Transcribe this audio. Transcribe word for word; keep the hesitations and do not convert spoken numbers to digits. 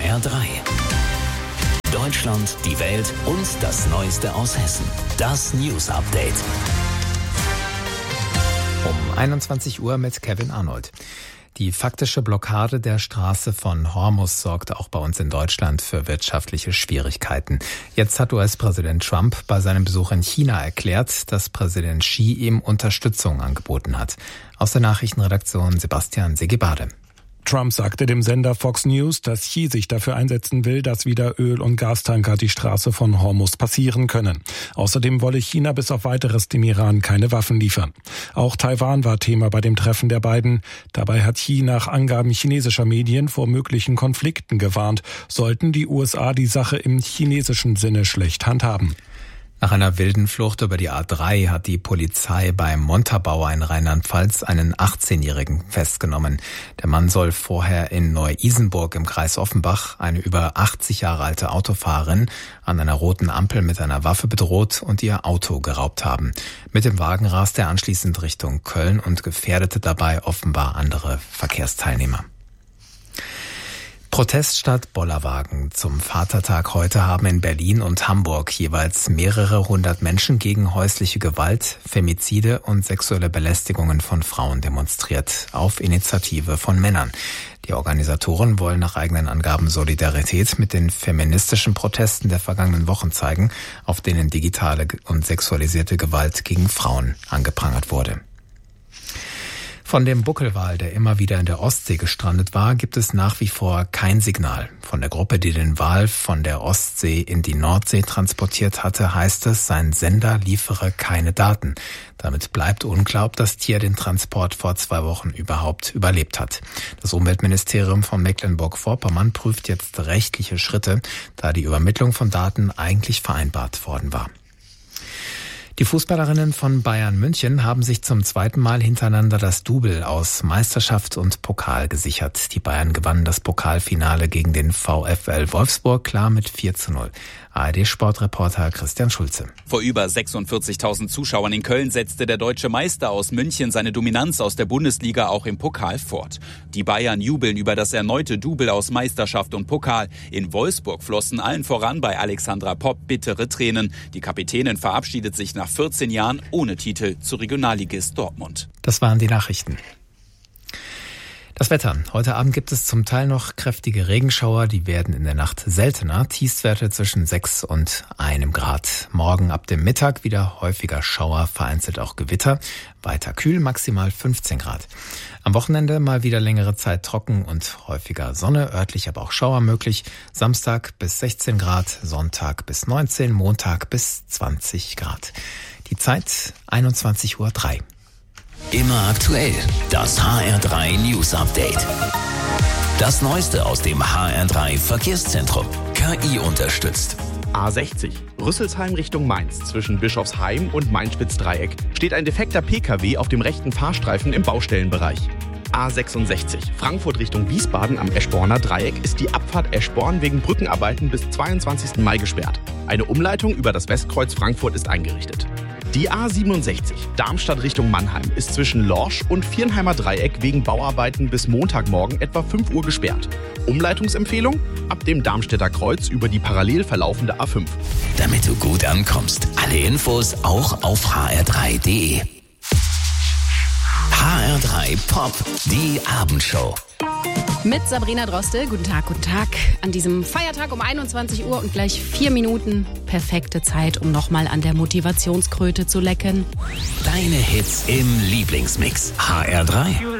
R drei. Deutschland, die Welt und das Neueste aus Hessen. Das News Update. Um einundzwanzig Uhr mit Kevin Arnold. Die faktische Blockade der Straße von Hormuz sorgte auch bei uns in Deutschland für wirtschaftliche Schwierigkeiten. Jetzt hat U S-Präsident Trump bei seinem Besuch in China erklärt, dass Präsident Xi ihm Unterstützung angeboten hat. Aus der Nachrichtenredaktion Sebastian Segibade. Trump sagte dem Sender Fox News, dass Xi sich dafür einsetzen will, dass wieder Öl- und Gastanker die Straße von Hormuz passieren können. Außerdem wolle China bis auf Weiteres dem Iran keine Waffen liefern. Auch Taiwan war Thema bei dem Treffen der beiden. Dabei hat Xi nach Angaben chinesischer Medien vor möglichen Konflikten gewarnt, sollten die U S A die Sache im chinesischen Sinne schlecht handhaben. Nach einer wilden Flucht über die A drei hat die Polizei bei Montabaur in Rheinland-Pfalz einen achtzehnjährigen festgenommen. Der Mann soll vorher in Neu-Isenburg im Kreis Offenbach eine über achtzig Jahre alte Autofahrerin an einer roten Ampel mit einer Waffe bedroht und ihr Auto geraubt haben. Mit dem Wagen raste er anschließend Richtung Köln und gefährdete dabei offenbar andere Verkehrsteilnehmer. Protest statt Bollerwagen. Zum Vatertag heute haben in Berlin und Hamburg jeweils mehrere hundert Menschen gegen häusliche Gewalt, Femizide und sexuelle Belästigungen von Frauen demonstriert, auf Initiative von Männern. Die Organisatoren wollen nach eigenen Angaben Solidarität mit den feministischen Protesten der vergangenen Wochen zeigen, auf denen digitale und sexualisierte Gewalt gegen Frauen angeprangert wurde. Von dem Buckelwal, der immer wieder in der Ostsee gestrandet war, gibt es nach wie vor kein Signal. Von der Gruppe, die den Wal von der Ostsee in die Nordsee transportiert hatte, heißt es, sein Sender liefere keine Daten. Damit bleibt unklar, ob das Tier den Transport vor zwei Wochen überhaupt überlebt hat. Das Umweltministerium von Mecklenburg-Vorpommern prüft jetzt rechtliche Schritte, da die Übermittlung von Daten eigentlich vereinbart worden war. Die Fußballerinnen von Bayern München haben sich zum zweiten Mal hintereinander das Double aus Meisterschaft und Pokal gesichert. Die Bayern gewannen das Pokalfinale gegen den VfL Wolfsburg klar mit vier zu null. A R D-Sportreporter Christian Schulze. Vor über sechsundvierzigtausend Zuschauern in Köln setzte der deutsche Meister aus München seine Dominanz aus der Bundesliga auch im Pokal fort. Die Bayern jubeln über das erneute Double aus Meisterschaft und Pokal. In Wolfsburg flossen allen voran bei Alexandra Popp bittere Tränen. Die Kapitänin verabschiedet sich nach vierzehn Jahren ohne Titel zu Regionalligist Dortmund. Das waren die Nachrichten. Das Wetter. Heute Abend gibt es zum Teil noch kräftige Regenschauer, die werden in der Nacht seltener. Tiefstwerte zwischen sechs und einem Grad. Morgen ab dem Mittag wieder häufiger Schauer, vereinzelt auch Gewitter. Weiter kühl, maximal fünfzehn Grad. Am Wochenende mal wieder längere Zeit trocken und häufiger Sonne, örtlich aber auch Schauer möglich. Samstag bis sechzehn Grad, Sonntag bis neunzehn, Montag bis zwanzig Grad. Die Zeit einundzwanzig Uhr drei. Immer aktuell, das H R drei News Update. Das Neueste aus dem H R drei Verkehrszentrum. K I unterstützt. A sechzig, Rüsselsheim Richtung Mainz. Zwischen Bischofsheim und Main-Spitz-Dreieck steht ein defekter P K W auf dem rechten Fahrstreifen im Baustellenbereich. A sechsundsechzig, Frankfurt Richtung Wiesbaden am Eschborner Dreieck ist die Abfahrt Eschborn wegen Brückenarbeiten bis zweiundzwanzigsten Mai gesperrt. Eine Umleitung über das Westkreuz Frankfurt ist eingerichtet. Die A siebenundsechzig, Darmstadt Richtung Mannheim, ist zwischen Lorsch und Viernheimer Dreieck wegen Bauarbeiten bis Montagmorgen etwa fünf Uhr gesperrt. Umleitungsempfehlung? Ab dem Darmstädter Kreuz über die parallel verlaufende A fünf. Damit du gut ankommst, alle Infos auch auf h r drei punkt d e. H R drei Pop, die Abendshow. Mit Sabrina Droste. Guten Tag, guten Tag. An diesem Feiertag um einundzwanzig Uhr und gleich vier Minuten. Perfekte Zeit, um nochmal an der Motivationskröte zu lecken. Deine Hits im Lieblingsmix. H R drei.